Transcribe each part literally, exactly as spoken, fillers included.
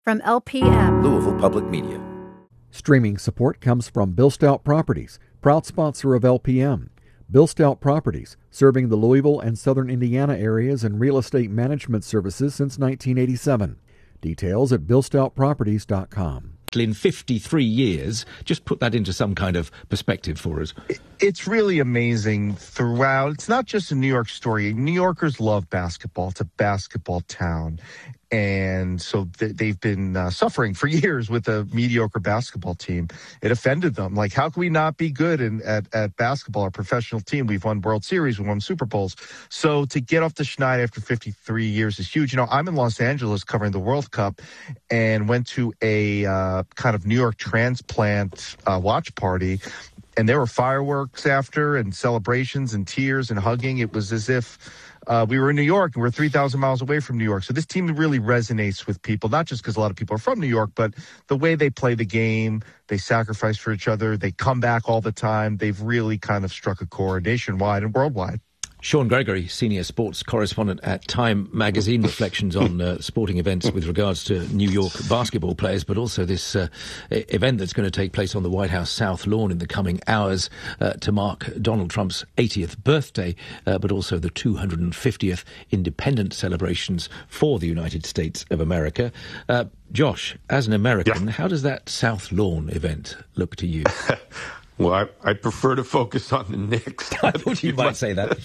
From L P M, Louisville Public Media. Streaming support comes from Bill Stout Properties, proud sponsor of L P M. Bill Stout Properties, serving the Louisville and southern Indiana areas in real estate management services since nineteen eighty-seven. Details at bill stout properties dot com. In fifty-three years, just put that into some kind of perspective for us. It's really amazing throughout. It's not just a New York story. New Yorkers love basketball. It's a basketball town. And so th- they've been uh, suffering for years with a mediocre basketball team. It offended them. Like, how can we not be good in, at, at basketball? Our professional team, we've won World Series, we've won Super Bowls. So to get off the schneid after fifty-three years is huge. You know, I'm in Los Angeles covering the World Cup and went to a uh, kind of New York transplant uh, watch party. And there were fireworks after and celebrations and tears and hugging. It was as if uh, we were in New York and we're three thousand miles away from New York. So this team really resonates with people, not just because a lot of people are from New York, but the way they play the game, they sacrifice for each other, they come back all the time. They've really kind of struck a chord nationwide and worldwide. Sean Gregory, senior sports correspondent at Time magazine, reflections on uh, sporting events with regards to New York basketball players, but also this uh, event that's going to take place on the White House South Lawn in the coming hours uh, to mark Donald Trump's eightieth birthday, uh, but also the two hundred fiftieth independence celebrations for the United States of America. Uh, Josh, as an American, yeah. How does that South Lawn event look to you? Well, I, I prefer to focus on the Knicks. I thought you might say that.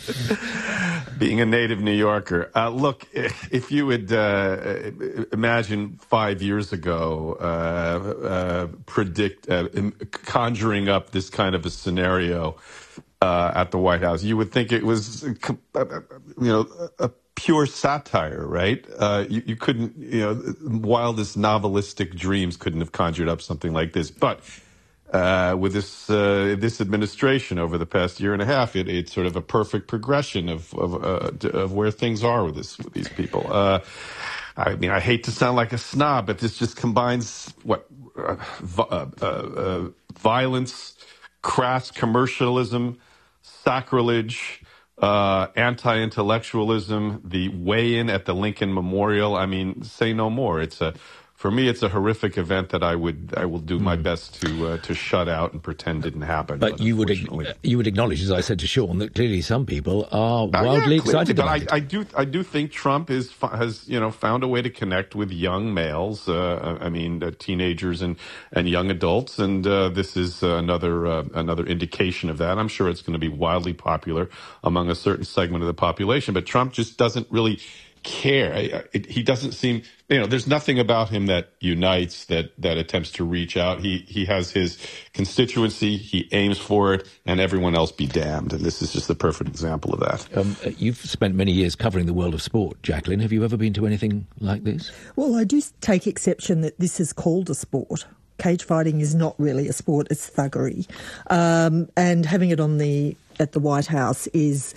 Being a native New Yorker. Uh, look, if you would uh, imagine five years ago, uh, uh, predict, uh, conjuring up this kind of a scenario uh, at the White House, you would think it was, you know, a pure satire, right? Uh, you, you couldn't, you know, wildest novelistic dreams couldn't have conjured up something like this. But Uh, with this uh, this administration over the past year and a half, it, it's sort of a perfect progression of of, uh, of where things are with this with these people. Uh, I mean, I hate to sound like a snob, but this just combines what uh, uh, uh, violence, crass commercialism, sacrilege, uh, anti-intellectualism, the weigh-in at the Lincoln Memorial. I mean, say no more. It's a For me, it's a horrific event that I would I will do my best to uh, to shut out and pretend didn't happen. But, but you would you would acknowledge, as I said to Sean, that clearly some people are uh, wildly yeah, excited but about I, it. I do I do think Trump is has you know found a way to connect with young males. Uh, I mean, uh, teenagers and, and young adults, and uh, this is uh, another uh, another indication of that. I'm sure it's going to be wildly popular among a certain segment of the population. But Trump just doesn't really care. It, he doesn't seem, you know, there's nothing about him that unites, that that attempts to reach out. He he has his constituency, he aims for it, and everyone else be damned. And this is just the perfect example of that. Um, you've spent many years covering the world of sport, Jacqueline. Have you ever been to anything like this? Well, I do take exception that this is called a sport. Cage fighting is not really a sport, it's thuggery. Um, and having it on the at the White House is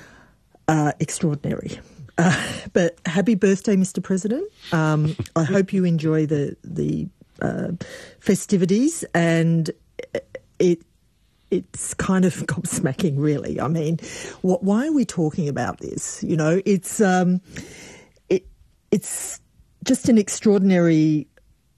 uh, extraordinary. Uh, but happy birthday, Mister President. Um, I hope you enjoy the the uh, festivities, and it it's kind of gobsmacking, really. I mean, what, why are we talking about this? You know, it's um, it it's just an extraordinary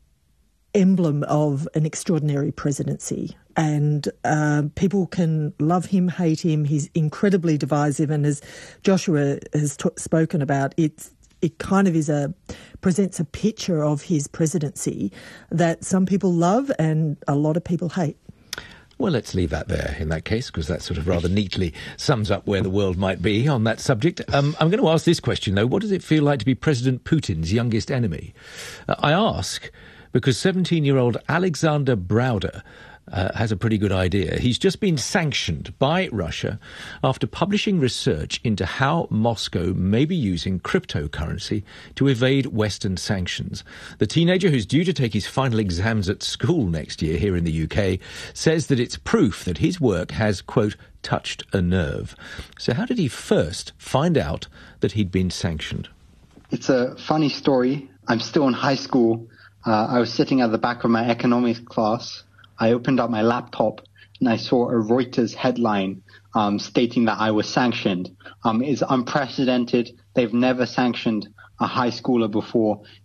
emblem of an extraordinary presidency. And uh, people can love him, hate him. He's incredibly divisive, and as Joshua has t- spoken about, it's it kind of is a presents a picture of his presidency that some people love and a lot of people hate. Well, let's leave that there in that case, because that sort of rather neatly sums up where the world might be on that subject. Um, I'm going to ask this question, though. What does it feel like to be President Putin's youngest enemy? Uh, I ask because seventeen-year-old Alexander Browder Uh, has a pretty good idea. He's just been sanctioned by Russia after publishing research into how Moscow may be using cryptocurrency to evade Western sanctions. The teenager, who's due to take his final exams at school next year here in the U K, says that it's proof that his work has, quote, touched a nerve. So how did he first find out that he'd been sanctioned? It's a funny story. I'm still in high school. Uh, I was sitting at the back of my economics class. I opened up my laptop and I saw a Reuters headline um, stating that I was sanctioned. Um, it's unprecedented. They've never sanctioned a high schooler before.